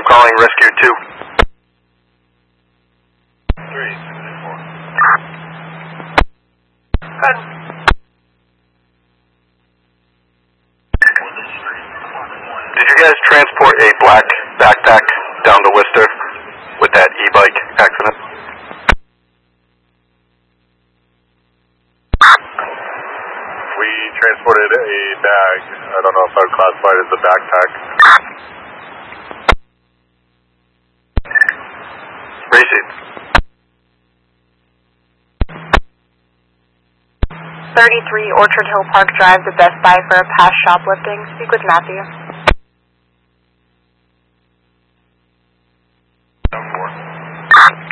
calling Rescue 2. 364. Did you guys transport a black backpack down to Worcester with that e-bike accident? We transported a bag. I don't know if I would classify it as a backpack. Racy. 33 Orchard Hill Park Drive to Best Buy for a past shoplifting. Speak with Matthew.